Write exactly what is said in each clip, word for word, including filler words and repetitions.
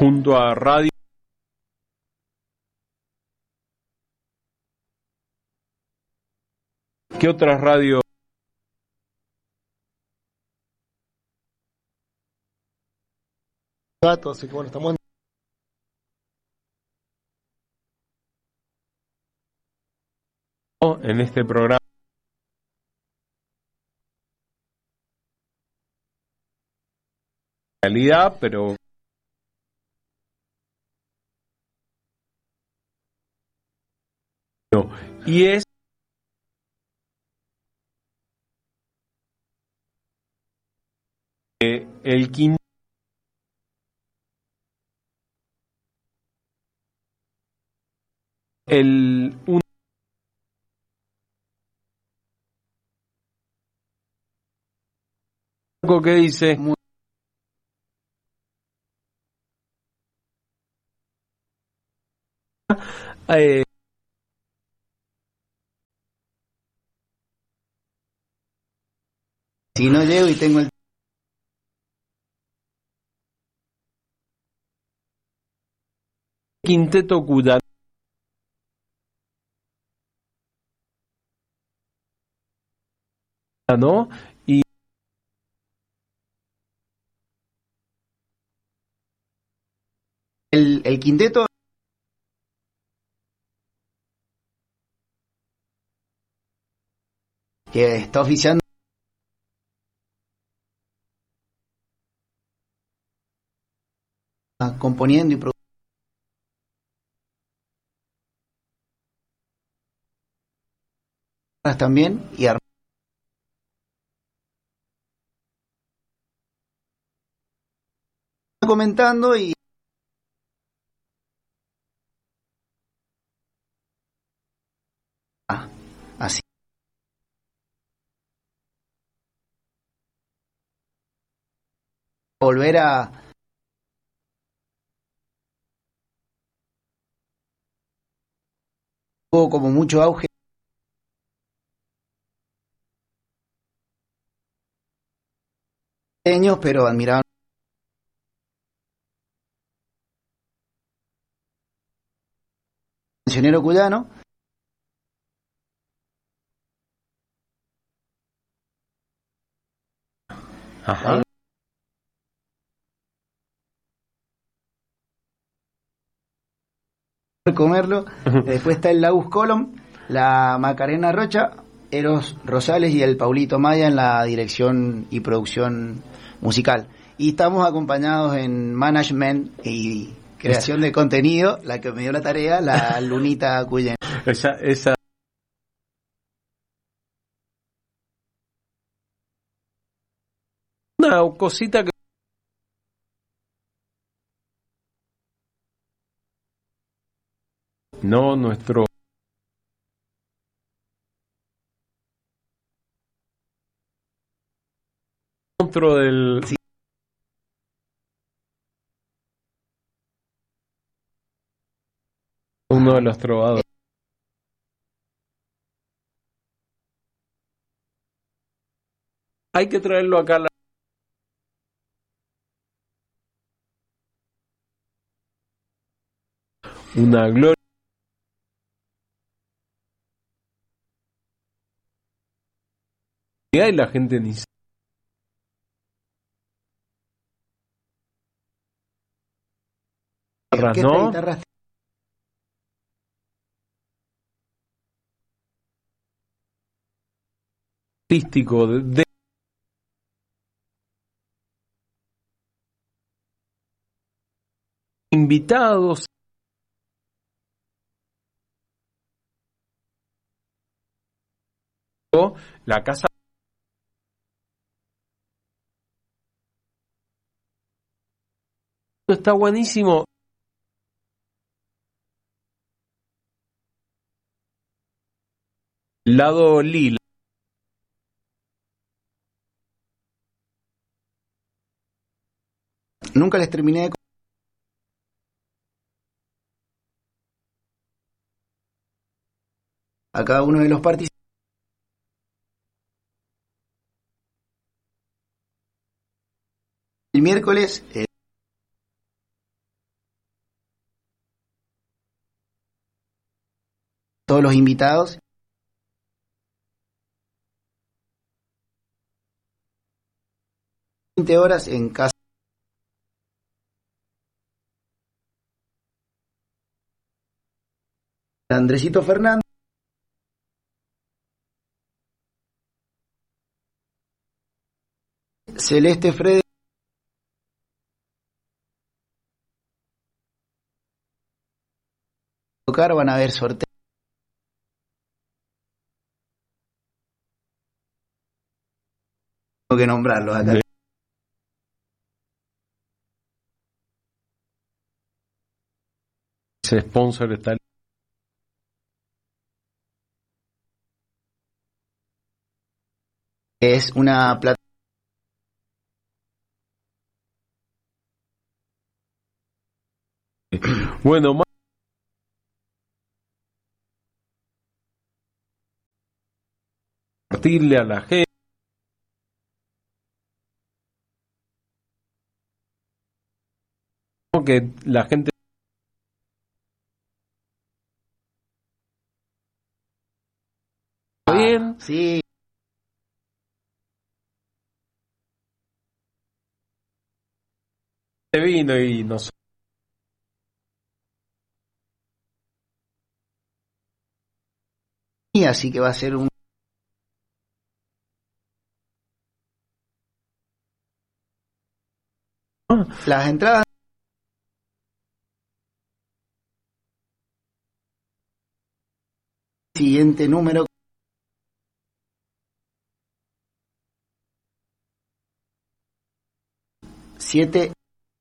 junto a Radio. ¿Qué otras radios? Gato, así que bueno, estamos en este programa. Realidad, pero no. Y es eh, el quinto el un que dice muy... eh, Si no llego y tengo el quinteto cuyano, ¿no? Y el, el quinteto que está oficiando, componiendo y produciendo también y armando, comentando y ah, así volver a hubo como mucho auge, pero admiraban al cancionero cuyano. ajá. Comerlo. Después está el Lagus Colom, la Macarena Rocha, Eros Rosales y el Paulito Maya en la dirección y producción musical. Y estamos acompañados en management y creación de contenido, la que me dio la tarea, la Lunita Cuyen. Esa, esa una cosita que no nuestro otro del Sí. uno de los trovadores. Hay que traerlo acá a la, una gloria y la gente ni se Orquesta de ¿no? guitarras Artístico de, de invitados, la casa está buenísimo. Lado lila. nunca les terminé de a cada uno de los participantes. El miércoles eh, todos los invitados. veinte horas en casa de Andresito Fernández. Celeste Fred tocar, van a haber sorteos. Tengo que nombrarlos acá. Ese sponsor está. Es una plataforma. Bueno, más compartirle a la gente que la gente Ah, bien, sí, vino y nos y así que va a ser un las entradas. Siguiente número siete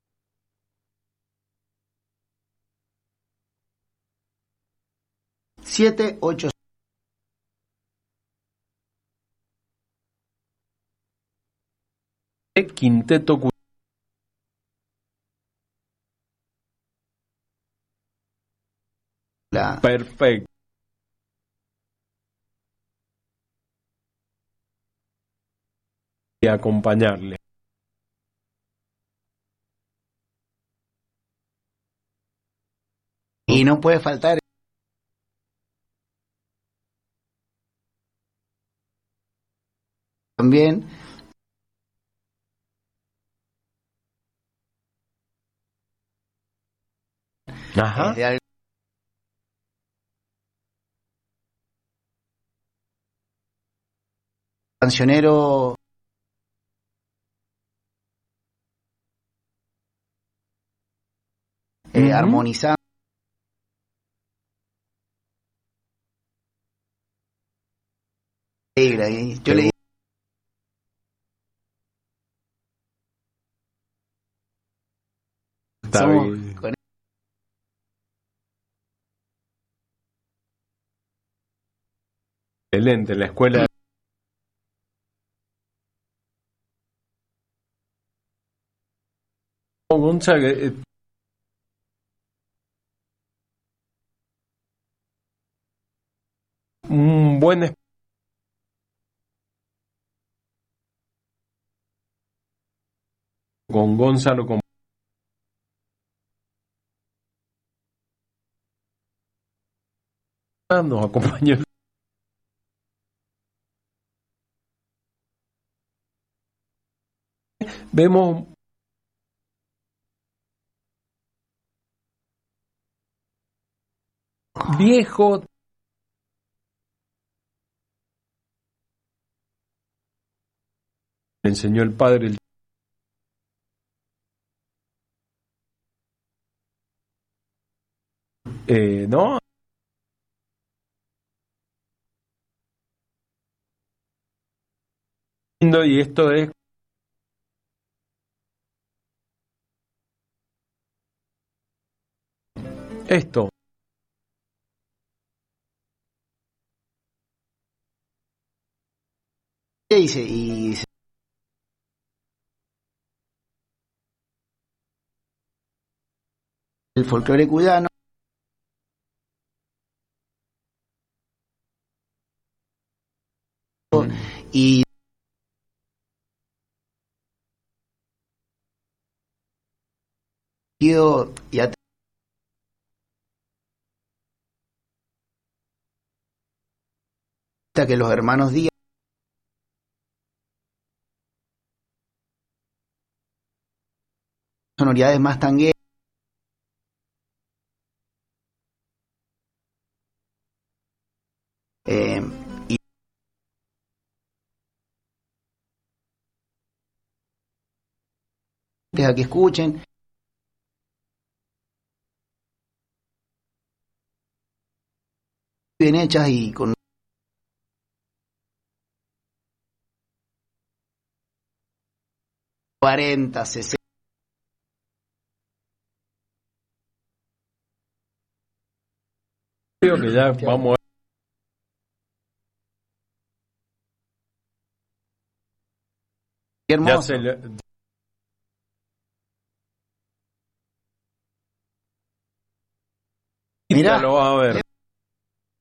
siete ocho. quinteto Cu- La, perfecto. Y acompañarle. y no puede faltar también Ajá. es de algo cancionero eh, Ujú. armonizado. Alegra, y yo le digo, Está somos bien. con Excelente, la escuela de Gonzaga, eh, un buen es- con Gonzalo con- nos acompañó. Vemos viejo, le enseñó el padre el- eh, ¿no? Y esto es esto. y dice y el folclore cuyano y y que los hermanos Díaz sonoridades más tangueras, eh, y a que escuchen bien hechas y con cuarenta, sesenta. Creo que ya vamos a... Qué hermoso. Ya se le... Mirá, ya lo vas a ver.